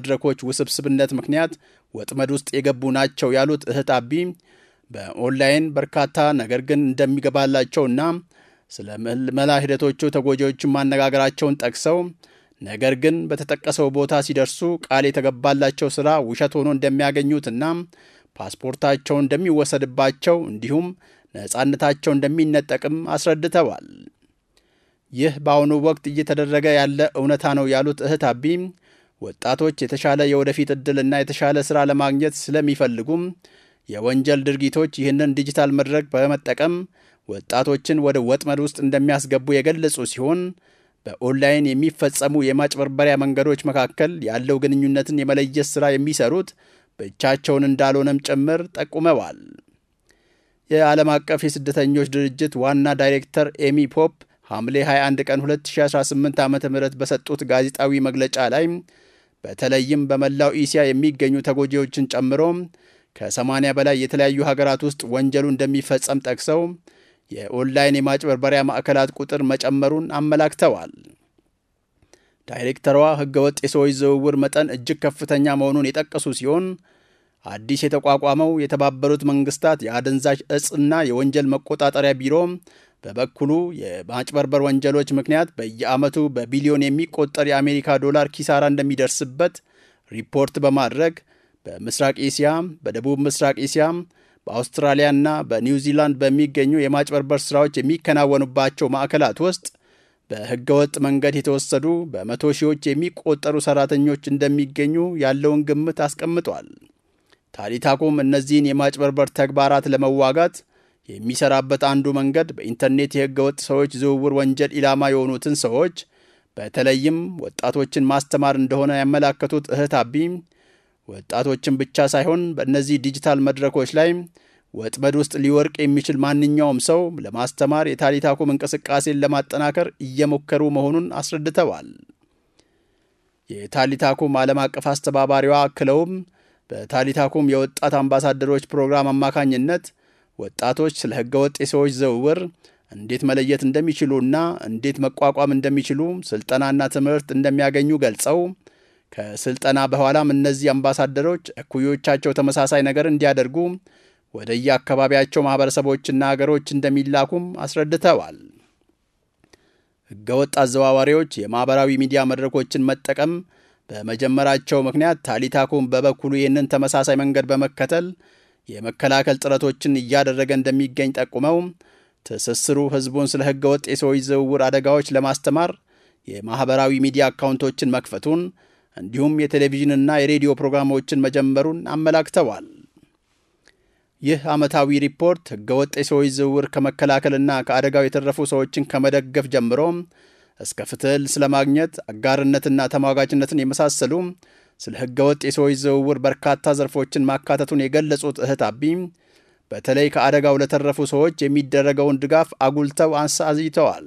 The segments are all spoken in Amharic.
መድረኮች ውስብስብነት ምክንያት ወጥመድ ውስጥ የገቡ ናቸው ያሉት እህት አቢ በኦንላይን በርካታ ነገር ግን እንደሚገባላቸውና ስለ መላ ሂደቶቹ ተጎጂዎችን ማነጋገራቸውን ጠቅሰው ነገር ግን በተጠቀሰው ቦታ ሲደርሱ ቃል የተገባላቸው ስራ ውሸት ሆኖ እንደሚያገኙትና ፓስፖርታቸው እንደሚወሰድባቸው እንዲሁም ነፃነታቸው እንደሚነጠቅም አስረድተዋል። ይህ በአሁኑ ወቅት እየተደረገ ያለ እውነታ ነው ያሉት እህት አቢ ወጣቶች የተሻለ የወደፊት ዕድልና የተሻለ ሥራ ለማግኘት ስለሚፈልጉም የወንጀል ድርጊቶች ይህንን ዲጂታል መድረክ በመጠቀም ወጣቶችን ወደ ወጥመድ ውስጥ እንደሚያስገቡ የገለጹ ሲሆን በኦንላይን የሚፈጸሙ የማጭበርበሪያ መንገዶች መካከል ያለው ግንኙነትን የመለየት ሥራ የሚሰሩት ብቻቸውን እንዳልሆነም ጭምር ጠቁመዋል። የዓለም አቀፍ የስደተኞች ድርጅት ዋና ዳይሬክተር ኤሚ ፖፕ ሐምሌ 21 ቀን 2018 ዓ.ም በሰጡት ጋዜጣዊ መግለጫ ላይ በተለይም በመላው እስያ የሚገኙ ተጎጂዎችን ጨምሮ ከ80 በላይ የተለያዩ ሀገራት ውስጥ ወንጀሉ እንደሚፈጸም ጠቅሰው የኦንላይን የማጭበርበሪያ ማዕከላት ቁጥር መጨመሩን አመላክተዋል። ዳይሬክተሯ ህገወጥ የሰዎች ዝውውር መጠን እጅግ ከፍተኛ መሆኑን የጠቀሱ ሲሆን አዲስ የተቋቋመው የተባበሩት መንግስታት የአደንዛዥ እጽና የወንጀል መቆጣጠሪያ ቢሮ በበኩሉ የማጭበርበር ወንጀሎች ምክንያት በየዓመቱ በቢሊዮን የሚቆጠር የአሜሪካ ዶላር ኪሳራ እንደሚደርስበት ሪፖርት በማድረግ በምስራቅ እስያ፣ በደቡብ ምስራቅ እስያ፣ በአውስትራሊያና በኒውዚላንድ በሚገኙ የማጭበርበር ስራዎች የሚከናወኑባቸው ማዕከላት ውስጥ በህገወጥ መንገድ የተወሰዱ በመቶ ሺዎች የሚቆጠሩ ሰራተኞች እንደሚገኙ ያለውን ግምት አስቀምጧል። ታሊታኩም እነዚህን የማጭበርበር ተግባራት ለመዋጋት የሚሰራበት አንዱ መንገድ በኢንተርኔት የህገወጥ ሰዎች ዝውውር ወንጀል ኢላማ የሆኑትን ሰዎች በተለይም ወጣቶችን ማስተማር እንደሆነ ያመላከቱት እህት አቢ ወጣቶችን ብቻ ሳይሆን በእነዚህ ዲጂታል መድረኮች ላይ ወጥመድ ውስጥ ሊወርቅ የሚችል ማንኛውም ሰው ለማስተማር የታሊታኩም እንቅስቃሴን ለማጠናከር እየሞከሩ መሆኑን አስረድተዋል። የታሊታኩም ዓለም አቀፍ አስተባባሪዋ አክለውም በታሊታኩም የወጣት አምባሳደሮች ፕሮግራም አማካኝነት ወጣቶች ስለ ህገወጥ የሰዎች ዝውውር እንዴት መለየት እንደሚችሉና እንዴት መቋቋም እንደሚችሉ ስልጠናና ትምህርት እንደሚያገኙ ገልጸው ከስልጠና በኋላም እነዚህ አምባሳደሮች እኩዮቻቸው ተመሳሳይ ነገር እንዲያደርጉ ወደ የአካባቢያቸው ማህበረሰቦችና ሀገሮች እንደሚላኩም አስረድተዋል። ህገወጥ አዘዋዋሪዎች የማህበራዊ ሚዲያ መድረኮችን መጠቀም በመጀመራቸው ምክንያት ታሊታኩም በበኩሉ ይህንን ተመሳሳይ መንገድ በመከተል የመከላከል ጥረቶችን እያደረገ እንደሚገኝ ጠቁመው ትስስሩ ህዝቡን ስለ ህገወጥ የሰዎች ዝውውር አደጋዎች ለማስተማር የማህበራዊ ሚዲያ አካውንቶችን መክፈቱን እንዲሁም የቴሌቪዥንና የሬዲዮ ፕሮግራሞችን መጀመሩን አመላክተዋል። ይህ ዓመታዊ ሪፖርት ህገወጥ የሰዎች ዝውውር ከመከላከልና ከአደጋው የተረፉ ሰዎችን ከመደገፍ ጀምሮ እስከ ፍትህ ስለማግኘት አጋርነትና ተሟጋችነትን የመሳሰሉ ስለ ህገወጥ የሰዎች ዝውውር በርካታ ዘርፎችን ማካተቱን የገለጹት እህት አቢ በተለይ ከአደጋው ለተረፉ ሰዎች የሚደረገውን ድጋፍ አጉልተው አሳይተዋል።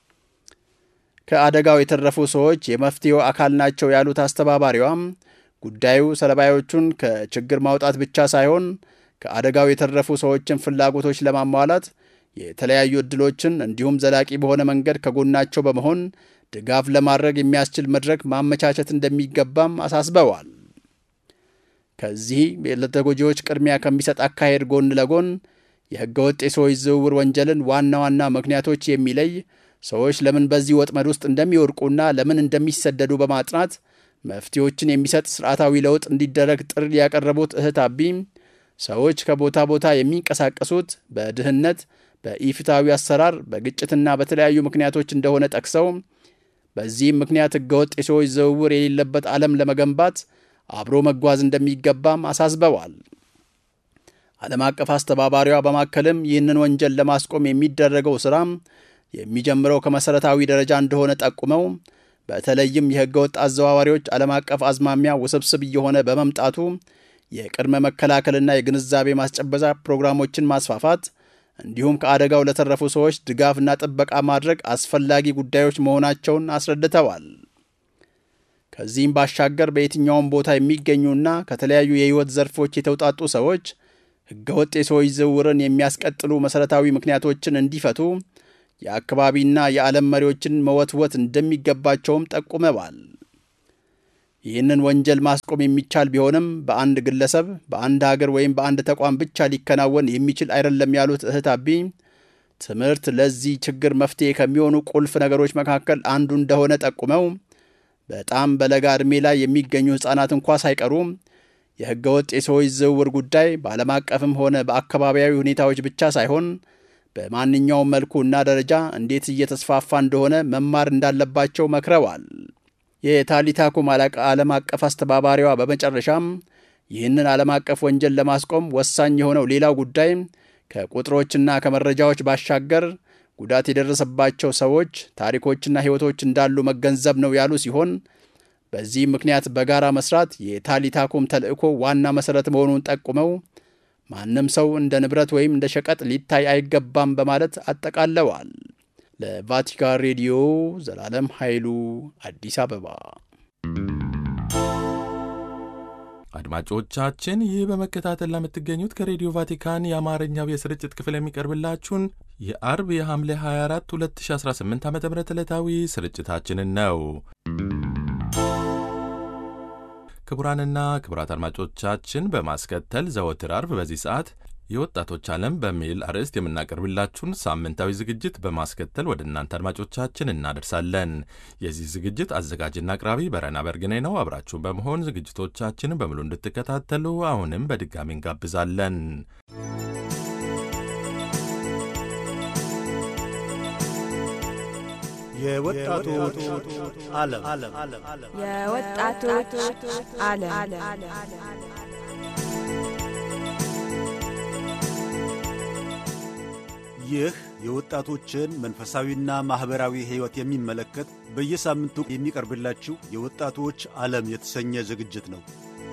ከአደጋው የተረፉ ሰዎች የመፍትሄው አካል ናቸው ያሉት አስተባባሪዋም ጉዳዩ ሰለባዮቹን ከችግር ማውጣት ብቻ ሳይሆን ከአደጋው የተረፉ ሰዎችን ፍላጎቶች ለማሟላት የተለያዩ ዕድሎችን እንዲሁም ዘላቂ በሆነ መንገድ ከጎናቸው በመሆን ድጋፍ ለማድረግ የሚያስችል መድረክ ማመቻቸት እንደሚገባም አሳስበዋል። ከዚህ ለተጎጂዎች ቅድሚያ ከሚሰጥ አካሄድ ጎን ለጎን የህገወጥ የሰዎች ዝውውር ወንጀልን ዋና ዋና ምክንያቶች የሚለይ ሰዎች ለምን በዚህ ወጥመድ ውስጥ እንደሚወድቁና ለምን እንደሚሰደዱ በማጥናት መፍትሄዎችን የሚሰጥ ስርዓታዊ ለውጥ እንዲደረግ ጥሪ ያቀረቡት እህት አቢ ሰዎች ከቦታ ቦታ የሚንቀሳቀሱት በድህነት፣ በኢፍትሐዊ አሰራር፣ በግጭትና በተለያዩ ምክንያቶች እንደሆነ ጠቅሰው በዚህም ምክንያት ህገወጥ የሰዎች ዝውውር የሌለበት ዓለም ለመገንባት አብሮ መጓዝ እንደሚገባም አሳስበዋል። ዓለም አቀፍ አስተባባሪዋ በማከልም ይህንን ወንጀል ለማስቆም የሚደረገው ሥራ የሚጀምረው ከመሰረታዊ ደረጃ እንደሆነ ጠቁመው በተለይም የህገወጥ አዘዋዋሪዎች ዓለም አቀፍ አዝማሚያ ውስብስብ እየሆነ በመምጣቱ የቅድመ መከላከልና የግንዛቤ ማስጨበጫ ፕሮግራሞችን ማስፋፋት እንዲሁም ከአደጋው ለተረፉ ሰዎች ድጋፍና ጥበቃ ማድረግ አስፈላጊ ጉዳዮች መሆናቸውን አስረድተዋል። ከዚህም ባሻገር በየትኛውም ቦታ የሚገኙና ከተለያዩ የህይወት ዘርፎች የተውጣጡ ሰዎች ህገወጥ የሰዎች ዝውውርን የሚያስቀጥሉ መሰረታዊ ምክንያቶችን እንዲፈቱ የአካባቢና የዓለም መሪዎችን መወትወት እንደሚገባቸውም ጠቁመዋል። ይህንን ወንጀል ማስቆም የሚቻል ቢሆንም በአንድ ግለሰብ፣ በአንድ ሀገር ወይም በአንድ ተቋም ብቻ ሊከናወን የሚችል አይደለም ያሉት እህት አቢ ትምህርት ለዚህ ችግር መፍትሄ ከሚሆኑ ቁልፍ ነገሮች መካከል አንዱ እንደሆነ ጠቁመው በጣም በለጋ ዕድሜ ላይ የሚገኙ ሕፃናት እንኳ ሳይቀሩ የሕገወጥ የሰዎች ዝውውር ጉዳይ በዓለም አቀፍም ሆነ በአካባቢያዊ ሁኔታዎች ብቻ ሳይሆን በማንኛውም መልኩ እና ደረጃ እንዴት እየተስፋፋ እንደሆነ መማር እንዳለባቸው መክረዋል። የታሊታ ኩም ዓለም አቀፍ አስተባባሪዋ በመጨረሻም ይህንን ዓለም አቀፍ ወንጀል ለማስቆም ወሳኝ የሆነው ሌላው ጉዳይ ከቁጥሮችና ከመረጃዎች ባሻገር ጉዳት የደረሰባቸው ሰዎች ታሪኮችና ሕይወቶች እንዳሉ መገንዘብ ነው ያሉ ሲሆን በዚህ ምክንያት በጋራ መስራት የታሊታ ኩም ተልእኮ ዋና መሠረት መሆኑን ጠቁመው ማንም ሰው እንደ ንብረት ወይም እንደ ሸቀጥ ሊታይ አይገባም በማለት አጠቃለዋል። ለቫቲካን ሬዲዮ ዘላለም ኃይሉ አዲስ አበባ። አድማጮቻችን ይህ በመከታተል ለምትገኙት ከሬዲዮ ቫቲካን የአማርኛው የስርጭት ክፍል የሚቀርብላችሁን የአርብ የሐምሌ 24 2018 ዓ.ም ዕለታዊ ስርጭታችንን ነው። ክቡራንና ክቡራት አድማጮቻችን በማስከተል ዘወትር አርብ በዚህ ሰዓት የወጣቶች ዓለም በሚል አርዕስት የምናቀርብላችሁን ሳምንታዊ ዝግጅት በማስከተል ወደ እናንተ አድማጮቻችን እናደርሳለን። የዚህ ዝግጅት አዘጋጅና አቅራቢ በረና በርግኔ ነው። አብራችሁን በመሆን ዝግጅቶቻችንን በሙሉ እንድትከታተሉ አሁንም በድጋሚ እንጋብዛለን። የወጣቶች ዓለም ይህ የወጣቶችን መንፈሳዊና ማኅበራዊ ሕይወት የሚመለከት በየሳምንቱ የሚቀርብላችሁ የወጣቶች ዓለም የተሰኘ ዝግጅት ነው።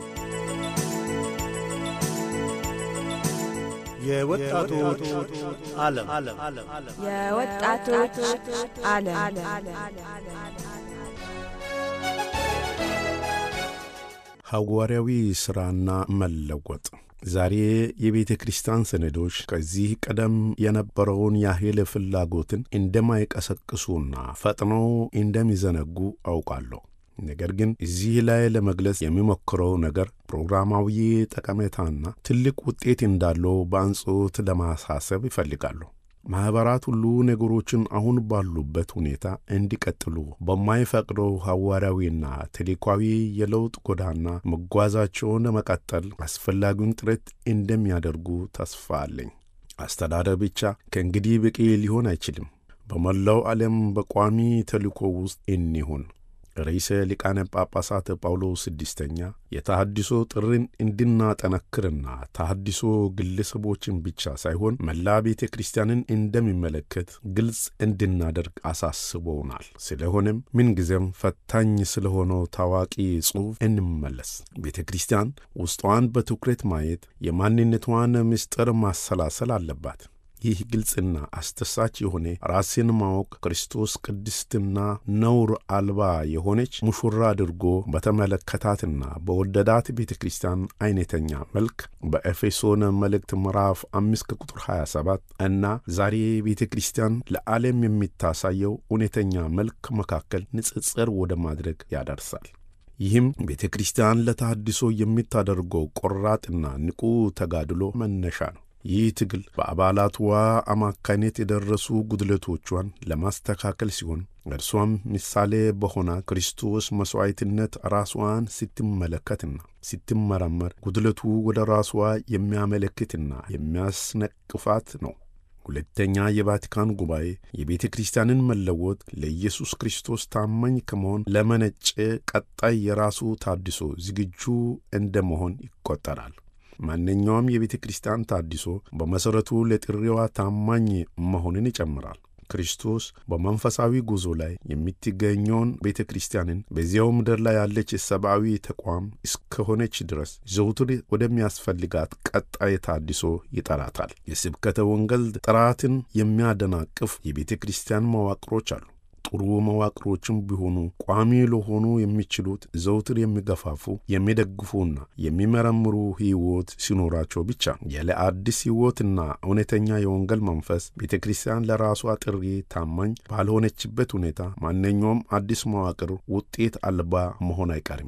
የወጣቶች ዓለም ሐዋርያዊ ሥራና መለወጥ። ዛሬ የቤተ ክርስቲያን ሰነዶች ከዚህ ቀደም የነበረውን ያህል ፍላጎትን እንደማይቀሰቅሱና ፈጥነው እንደሚዘነጉ አውቃለሁ። ነገር ግን እዚህ ላይ ለመግለጽ የሚሞክረው ነገር ፕሮግራማዊ ጠቀሜታና ትልቅ ውጤት እንዳለው በአጽንዖት ለማሳሰብ ይፈልጋሉ። ማኅበራት ሁሉ ነገሮችን አሁን ባሉበት ሁኔታ እንዲቀጥሉ በማይፈቅደው ሐዋርያዊና ተልእኮአዊ የለውጥ ጎዳና መጓዛቸውን ለመቀጠል አስፈላጊውን ጥረት እንደሚያደርጉ ተስፋ አለኝ። አስተዳደር ብቻ ከእንግዲህ በቂ ሊሆን አይችልም። በመላው ዓለም በቋሚ ተልእኮ ውስጥ እንሁን። ርዕሰ ሊቃነ ጳጳሳት ጳውሎስ ስድስተኛ የተሐድሶ ጥሪን እንድናጠነክርና ተሐድሶ ግለሰቦችን ብቻ ሳይሆን መላ ቤተ ክርስቲያንን እንደሚመለከት ግልጽ እንድናደርግ አሳስበውናል። ስለሆነም ምንጊዜም ፈታኝ ስለሆነው ታዋቂ ጽሑፍ እንመለስ። ቤተ ክርስቲያን ውስጧን በትኩረት ማየት፣ የማንነቷን ምስጢር ማሰላሰል አለባት። ይህ ግልጽና አስተሳች የሆነ ራስን ማወቅ ክርስቶስ ቅድስትና ነውር አልባ የሆነች ሙሽራ አድርጎ በተመለከታትና በወደዳት ቤተ ክርስቲያን አይነተኛ መልክ በኤፌሶን መልእክት ምዕራፍ 5 ቁጥር 27 እና ዛሬ ቤተ ክርስቲያን ለዓለም የሚታሳየው እውነተኛ መልክ መካከል ንጽጽር ወደ ማድረግ ያደርሳል። ይህም ቤተ ክርስቲያን ለተሐድሶ የምታደርገው ቆራጥና ንቁ ተጋድሎ መነሻ ነው። ይህ ትግል በአባላትዋ አማካይነት የደረሱ ጉድለቶቿን ለማስተካከል ሲሆን እርሷም ምሳሌ በሆነ ክርስቶስ መሥዋዕትነት ራስዋን ስትመለከትና ስትመረመር ጉድለቱ ወደ ራስዋ የሚያመለክትና የሚያስነቅፋት ነው። ሁለተኛ የቫቲካን ጉባኤ የቤተ ክርስቲያንን መለወጥ ለኢየሱስ ክርስቶስ ታማኝ ከመሆን ለመነጨ ቀጣይ የራሱ ተሐድሶ ዝግጁ እንደመሆን ይቆጠራል። ማንኛውም የቤተ ክርስቲያን ተሐድሶ በመሠረቱ ለጥሪዋ ታማኝ መሆንን ይጨምራል። ክርስቶስ በመንፈሳዊ ጉዞ ላይ የምትገኘውን ቤተ ክርስቲያንን በዚያው ምድር ላይ ያለች ሰብአዊ ተቋም እስከሆነች ድረስ ዘውትር ወደሚያስፈልጋት ቀጣይ ተሐድሶ ይጠራታል። የስብከተ ወንጌል ጥራትን የሚያደናቅፍ የቤተ ክርስቲያን መዋቅሮች አሉ። ጥሩ መዋቅሮችም ቢሆኑ ቋሚ ለሆኑ የሚችሉት ዘውትር የሚገፋፉ፣ የሚደግፉና የሚመረምሩ ሕይወት ሲኖራቸው ብቻ። ያለ አዲስ ሕይወትና እውነተኛ የወንጌል መንፈስ ቤተ ክርስቲያን ለራሷ ጥሪ ታማኝ ባልሆነችበት ሁኔታ ማንኛውም አዲስ መዋቅር ውጤት አልባ መሆን አይቀርም።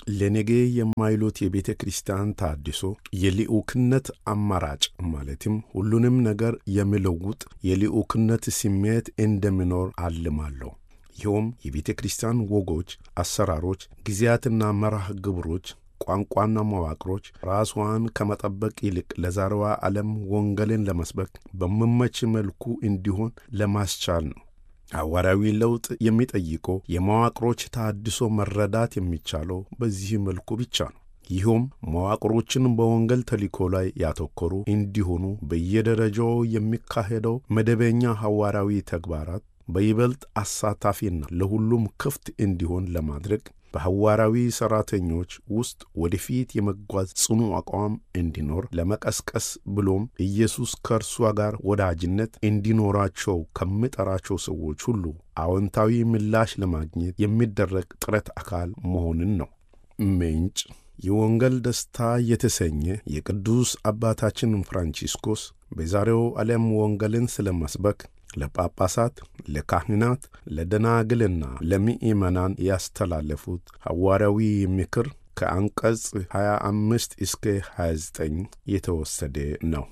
ለነገ የማይሉት የቤተ ክርስቲያን ታድሶ የልዑክነት አማራጭ ማለትም ሁሉንም ነገር የሚለውጥ የልዑክነት ስሜት እንደሚኖር አልማለሁ። ይኸውም የቤተ ክርስቲያን ወጎች፣ አሰራሮች፣ ጊዜያትና መርሃ ግብሮች፣ ቋንቋና መዋቅሮች ራስዋን ከመጠበቅ ይልቅ ለዛሬዋ ዓለም ወንጌልን ለመስበክ በሚመች መልኩ እንዲሆን ለማስቻል ነው። ሐዋርያዊ ለውጥ የሚጠይቀው የመዋቅሮች ታድሶ መረዳት የሚቻለው በዚህ መልኩ ብቻ ነው። ይህም መዋቅሮችን በወንጌል ተልእኮ ላይ ያተኮሩ እንዲሆኑ በየደረጃው የሚካሄደው መደበኛ ሐዋርያዊ ተግባራት በይበልጥ አሳታፊና ለሁሉም ክፍት እንዲሆን ለማድረግ በሐዋርያዊ ሠራተኞች ውስጥ ወደፊት የመጓዝ ጽኑ አቋም እንዲኖር ለመቀስቀስ ብሎም ኢየሱስ ከእርሷ ጋር ወዳጅነት እንዲኖራቸው ከሚጠራቸው ሰዎች ሁሉ አዎንታዊ ምላሽ ለማግኘት የሚደረግ ጥረት አካል መሆንን ነው። ምንጭ የወንጌል ደስታ የተሰኘ የቅዱስ አባታችን ፍራንቺስኮስ በዛሬው ዓለም ወንጌልን ስለመስበክ ለጳጳሳት፣ ለካህናት፣ ለደናግልና ለምእመናን ያስተላለፉት ሐዋርያዊ ምክር ከአንቀጽ 25 እስከ 29 የተወሰደ ነው።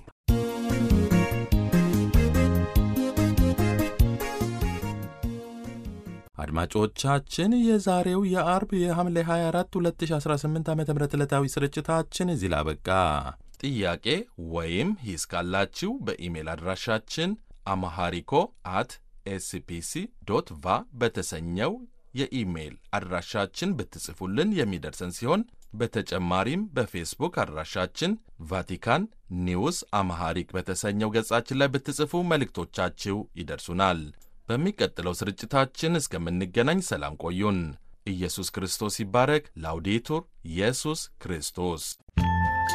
አድማጮቻችን የዛሬው የአርብ የሐምሌ 24 2018 ዓ.ም ዕለታዊ ስርጭታችን እዚህ ላይ አበቃ። ጥያቄ ወይም ሂስ ካላችሁ በኢሜል አድራሻችን amaharico@spc.va በተሰኘው የኢሜል አድራሻችን ብትጽፉልን የሚደርሰን ሲሆን በተጨማሪም በፌስቡክ አድራሻችን ቫቲካን ኒውስ አማሃሪክ በተሰኘው ገጻችን ላይ ብትጽፉ መልእክቶቻችሁ ይደርሱናል። በሚቀጥለው ስርጭታችን እስከምንገናኝ ሰላም ቆዩን። ኢየሱስ ክርስቶስ ይባረክ። ላውዴቱር ኢየሱስ ክርስቶስ